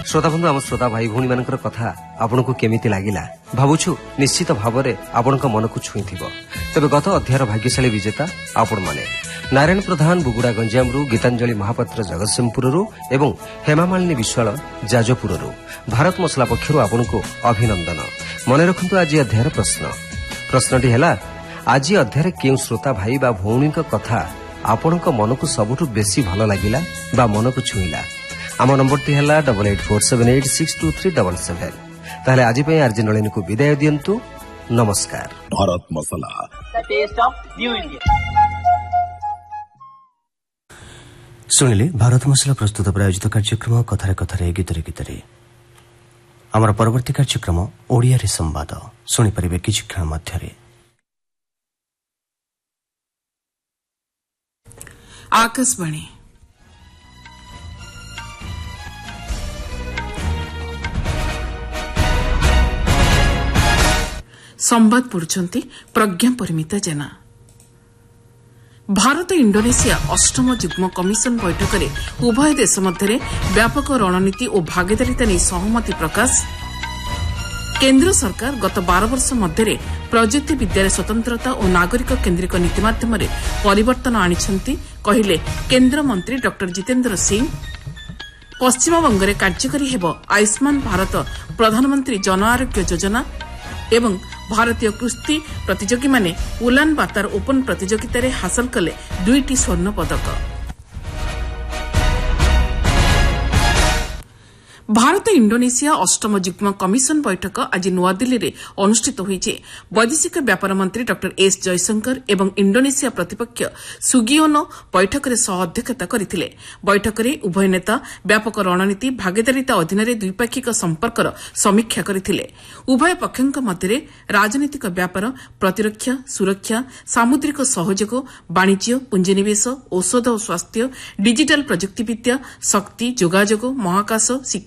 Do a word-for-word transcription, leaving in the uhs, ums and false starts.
श्रोता बंधु आम श्रोता भाई भौणी मान कथा आपन को केमिति लागिला भावुछु निश्चित भावरे आपण मन को छुई तेज गत अध्यायर भाग्यशाली विजेता आपण माने नारायण प्रधान बुगुड़ा गंजामरू गीतांजलि महापात्र जगतसिंहपुररू एवं हेमामालिनी विश्वाल जाजपुररू भारत मसला पक्षर आपण को अभिनंदन। मन रखु आज अध्यायर प्रश्न प्रश्नटी है आज अध्यायर क्यों श्रोता भाई बा भौणी कथा आपण मन को सबुठु बेसी भल लगिला बा मन को छुईला। आम नंबर टी है double eight four seven eight six to three double seven. ताहले आज आरजे नलिन को विदाय दियंतु। नमस्कार। भारत मसला the test of new India. शुणिले Bharat मसला प्रस्तुत प्रायोजित कार्यक्रम कथारे कथारे गीतरे गीतरे आमर परवर्ती कार्यक्रम ओडिया रे संवाद शुणी परिबे किछि क्षण मध्यरे। आकाशवाणी संवाद पढ़ुंट प्रज्ञा परिमिता जेना। भारत इंडोनेशिया अष्टम युग्म कमिशन बैठक में उभय देश मध्य व्यापक रणनीति और भागीदारिता नहीं सहमति प्रकाश। केंद्र सरकार गत बार वर्ष मध्य प्रजुक्ति विद्यार स्वतंत्रता और नागरिक केन्द्रिक नीति माध्यम परिवर्तन आनिछंती कहिले केंद्र मंत्री डॉक्टर जितेंद्र सिंह। पश्चिमबंग में कार्यकारी हेब आयुष्मान भारत प्रधानमंत्री जन आरोग्य योजना एवं भारतीय कुस्ती प्रतियोगी माने उलान बातार ओपन प्रतियोगिता रे हासिल कले दुईटी स्वर्ण पदक। भारत इंडोनेशिया अष्टम युग्म कमिशन बैठक आज नुआदिल्ली रे अनुष्ठित होईचे। वैदेशिक व्यापार मंत्री डॉक्टर एस जयशंकर एवं इंडोनेशिया प्रतिपक्ष सुगियोनो बैठक रे सह अध्यक्षता करथिले। बैठक रे उभय नेता व्यापक रणनीति भागीदारिता अधीन रे द्विपाक्षिक संपर्कर समीक्षा करथिले। उभय पक्षक मध्य राजनीतिक व्यापार प्रतिरक्षा सुरक्षा सामुद्रिक सहयोग वाणिज्य पुंजीनिवेश औषध और स्वास्थ्य डिजिटल प्रजुक्तिविद्या शक्ति जोगाजोग महाकाश